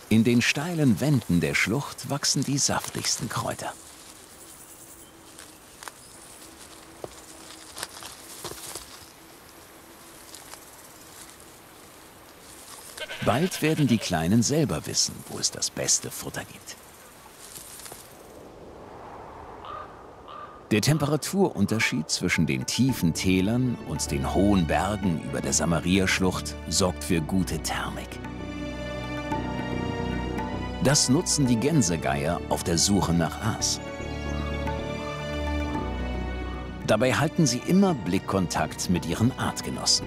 In den steilen Wänden der Schlucht wachsen die saftigsten Kräuter. Bald werden die Kleinen selber wissen, wo es das beste Futter gibt. Der Temperaturunterschied zwischen den tiefen Tälern und den hohen Bergen über der Samaria-Schlucht sorgt für gute Thermik. Das nutzen die Gänsegeier auf der Suche nach Aas. Dabei halten sie immer Blickkontakt mit ihren Artgenossen.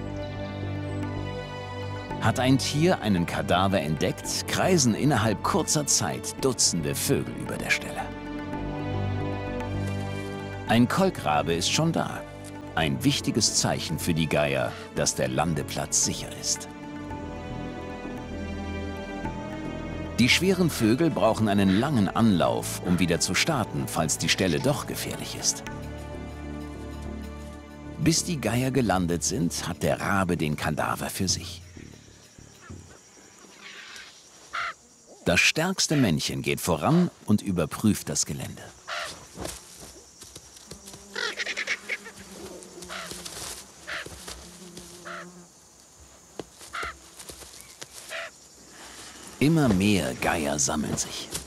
Hat ein Tier einen Kadaver entdeckt, kreisen innerhalb kurzer Zeit Dutzende Vögel über der Stelle. Ein Kolkrabe ist schon da. Ein wichtiges Zeichen für die Geier, dass der Landeplatz sicher ist. Die schweren Vögel brauchen einen langen Anlauf, um wieder zu starten, falls die Stelle doch gefährlich ist. Bis die Geier gelandet sind, hat der Rabe den Kadaver für sich. Das stärkste Männchen geht voran und überprüft das Gelände. Immer mehr Geier sammeln sich.